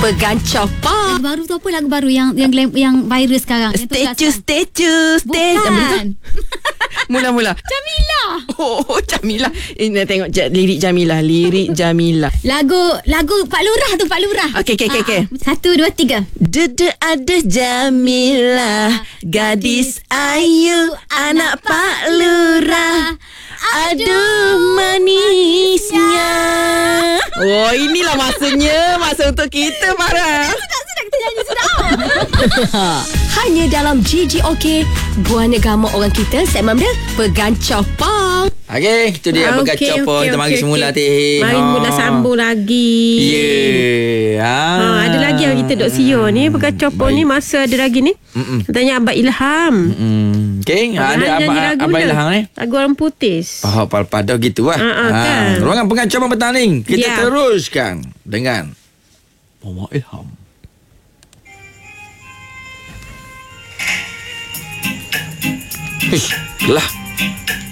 Pegang copak. Lagu baru tu apa? Lagu baru yang viral sekarang. Statue. Bukan. Mula-mula. Jamila. Oh, Jamila. Ini tengok lirik Jamila. Lagu Pak Lurah tu, Pak Lurah. Okey. 1, 2, 3. Dede ada Jamila, gadis ayu, anak Pak Lurah. Aduh manisnya. Oh, inilah masa untuk kita, Farah. Sudah kita nyanyi sudah. Hanya dalam GGOK, Buana Gama Orang Kita, segmen dia Pegang Copong. Okey, itu dia pegang copong. Kita mari semula teh. Mari mula sambung lagi. Ada lagi yang kita duk siur ni. Pegang copong ni masa ada lagi ni. Tanya Abang Ilham. Okey, ada Abang Ilham ni. Lagu Orang Putih. Pada gitu lah. Kan. Ruangan pegang copong petang ni. Kita teruskan dengan Mama Ilham. Lah